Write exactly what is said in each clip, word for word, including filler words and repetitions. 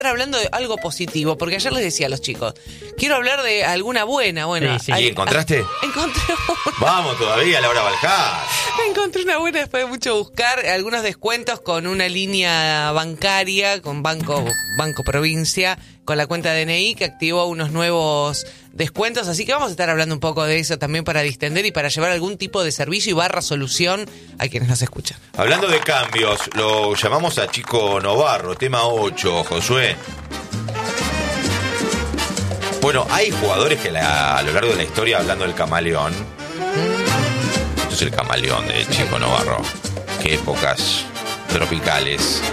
hablando de algo positivo, porque ayer les decía a los chicos, quiero hablar de alguna buena, bueno. Sí, sí. hay, ¿Y encontraste? Encontré una. Vamos todavía, Laura Baljar. Encontré una buena después de mucho buscar, algunos descuentos con una línea bancaria, con Banco, Banco Provincia, con la cuenta D N I que activó unos nuevos descuentos, así que vamos a estar hablando un poco de eso también para distender y para llevar algún tipo de servicio y barra solución a quienes nos escuchan. Hablando de cambios, lo llamamos a Chico Novarro, tema ocho, Josué. Bueno, hay jugadores que la, a lo largo de la historia, hablando del camaleón, esto es el camaleón de Chico Novarro, qué épocas tropicales.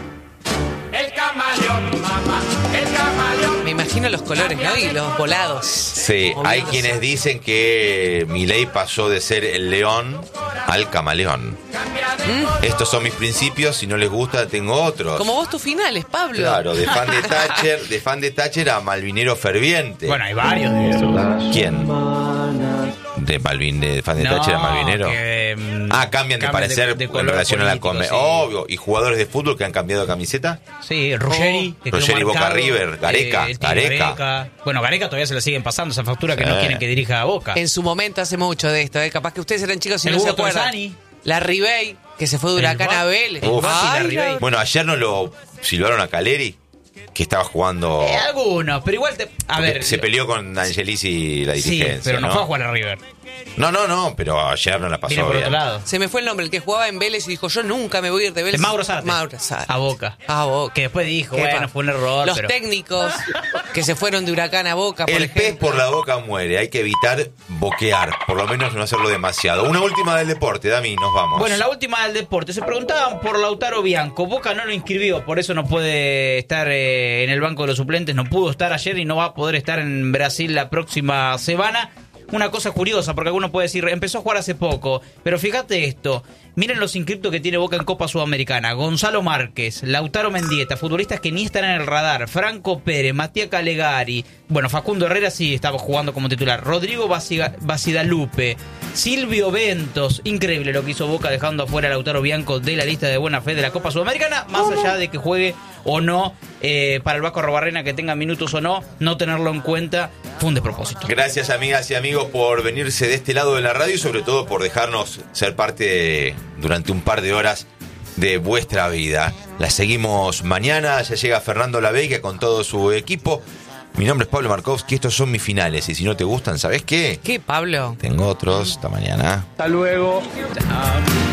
El camaleón, mamá, el camaleón. Me imagino los colores, ¿no? Y los volados. Sí, hay quienes dicen que Milei pasó de ser el león al camaleón. ¿Mm? Estos son mis principios, si no les gusta tengo otros. Como vos tus finales, Pablo. Claro, de fan de Thatcher, de fan de Thatcher a malvinero ferviente. Bueno, hay varios de esos. ¿Quién? De Malvin, de fan de No, Thatcher a malvinero. que, mm, Ah, cambian de cambian parecer de- de en color relación a la político, come. sí. Obvio. ¿Y jugadores de fútbol que han cambiado de camiseta? Sí, Ruggeri. que quedó Ruggeri, Boca marcado, River, Gareca, eh, Gareca. Bueno, Gareca todavía se le siguen pasando esa factura que Sí. no quieren que dirija a Boca. En su momento hace mucho de esto, ¿eh? Capaz que ustedes eran chicos y El no se Hugo acuerdan. Torzani. La Ribey, que se fue de El Huracán Ba- a Vélez. Uf. Bati la Ay, Ribey. Bueno, ayer no lo silbaron a Caleri, que estaba jugando. Eh, algunos, pero igual te, a porque ver. se peleó con Angelis y la Sí, dirigencia. pero no, ¿no? fue a jugar a River. No, no, no, pero ayer no la pasó Viene por bien. otro lado. Se me fue el nombre, el que jugaba en Vélez y dijo, yo nunca me voy a ir de Vélez. El Mauro Zárate. Mauro Zárate. A Boca. A Boca. Que después dijo, ¿Qué bueno, pa- fue un error. Los pero... técnicos que se fueron de Huracán a Boca, por El ejemplo. pez por la boca muere, hay que evitar boquear, por lo menos no hacerlo demasiado. Una última del deporte, Dami, nos vamos. Bueno, la última del deporte. Se preguntaban por Lautaro Bianco. Boca no lo inscribió, por eso no puede estar eh, en el banco de los suplentes. No pudo estar ayer y no va a poder estar en Brasil la próxima semana. Una cosa curiosa, porque alguno puede decir, empezó a jugar hace poco, pero fíjate esto, miren los inscriptos que tiene Boca en Copa Sudamericana: Gonzalo Márquez, Lautaro Mendieta, futbolistas que ni están en el radar, Franco Pérez, Matías Calegari, bueno, Facundo Herrera sí estaba jugando como titular, Rodrigo Basiga- Basidalupe, Silvio Ventos, increíble lo que hizo Boca dejando afuera a Lautaro Bianco de la lista de buena fe de la Copa Sudamericana, más allá de que juegue o no, eh, para el Vasco Arrobarrena, que tenga minutos o no, no tenerlo en cuenta fue un despropósito. Gracias, amigas y amigos, por venirse de este lado de la radio y sobre todo por dejarnos ser parte de- durante un par de horas de vuestra vida. La seguimos mañana, ya llega Fernando La Vega con todo su equipo. Mi nombre es Pablo Markovsky, estos son mis finales y si no te gustan, ¿sabes qué? ¿Qué, Pablo? Tengo otros, hasta mañana. Hasta luego.